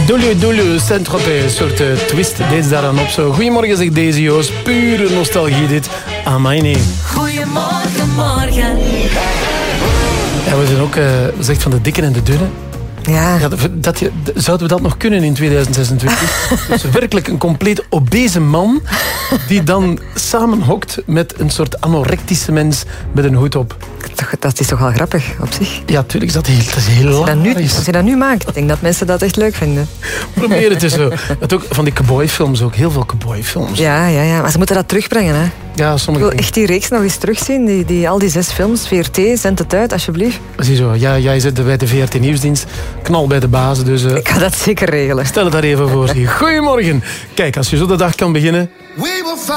Doulu, Saint-Tropez, een soort twist deze daaraan op zo. Goedemorgen, zegt Daisy Joost. Pure nostalgie dit. Amai, nee. Goedemorgen, morgen. Ja, we zijn ook, zegt van de dikke en de dunne. Ja. Ja, zouden we dat nog kunnen in 2026? Dus werkelijk een compleet obese man die dan samenhokt met een soort anorectische mens met een hoed op. Dat is toch wel grappig op zich. Ja, tuurlijk, dat is heel hilarisch. Als je dat nu maakt, ik denk dat mensen dat echt leuk vinden. Probeer het eens zo. Dat ook van die cowboyfilms ook, heel veel cowboyfilms. Ja, maar ze moeten dat terugbrengen, hè. Ja, Ik sommige wil echt die reeks nog eens terugzien, al die 6 films. VRT, zend het uit, alsjeblieft. Ziezo, ja, jij zit bij de VRT Nieuwsdienst, knal bij de bazen, dus... Ik ga dat zeker regelen. Stel het daar even voor. Goedemorgen. Kijk, als je zo de dag kan beginnen...